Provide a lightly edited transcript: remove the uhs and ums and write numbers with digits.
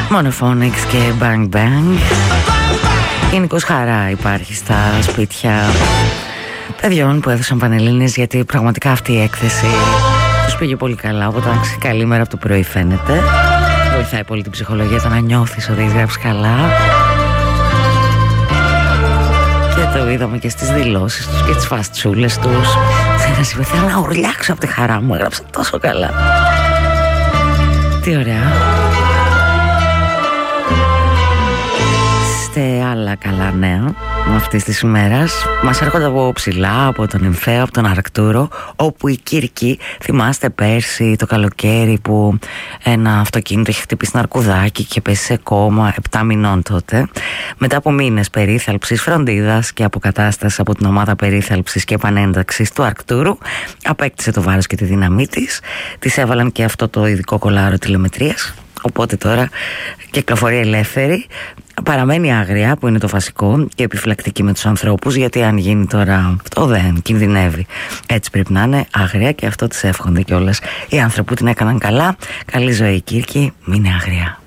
Monophonics και Bang Bang. Γενικώς χαρά υπάρχει στα σπίτια παιδιών που έδωσαν πανελλήνιες, γιατί πραγματικά αυτή η έκθεση τους πήγε πολύ καλά. Οπότε καλή μέρα από το πρωί φαίνεται. Βοηθάει πολύ την ψυχολογία το να νιώθεις ότι έχεις γράψει καλά. Και το είδαμε και στις δηλώσεις τους και τις φαστσούλες τους. Ένας είπε, θέλω να ουρλιάξω από τη χαρά μου, έγραψα τόσο καλά. Τι ωραία. Σε άλλα καλά νέα αυτής της ημέρας μας έρχονται από ψηλά, από τον Εμφαίο, από τον Αρκτούρο, όπου η Κύρκη, θυμάστε πέρσι το καλοκαίρι που ένα αυτοκίνητο είχε χτυπήσει ένα αρκουδάκι και πέσει σε κόμμα 7 μηνών τότε. Μετά από μήνες περίθαλψης, φροντίδας και αποκατάστασης από την ομάδα περίθαλψης και επανένταξης του Αρκτούρου, απέκτησε το βάρος και τη δύναμή της. Της έβαλαν και αυτό το ειδικό κολάρο τηλεμετρίας, οπότε τώρα κυκλοφορεί ελεύθερη. Παραμένει άγρια, που είναι το βασικό, και επιφυλακτική με τους ανθρώπους, γιατί αν γίνει τώρα αυτό δεν κινδυνεύει. Έτσι πρέπει να είναι, άγρια, και αυτό της εύχονται κιόλας οι άνθρωποι που την έκαναν καλά. Καλή ζωή Κύρκη, μην είναι άγρια.